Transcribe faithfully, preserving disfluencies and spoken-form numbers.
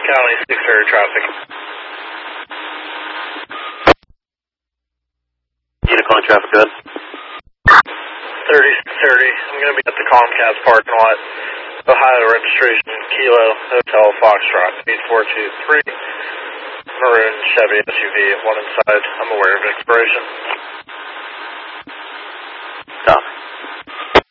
County, six area traffic. Unicorn traffic, good. thirty, thirty. I'm going to be at the Comcast parking lot. Ohio registration, Kilo, Hotel, Foxtrot, eight four two three. Maroon Chevy S U V, one inside. I'm aware of expiration.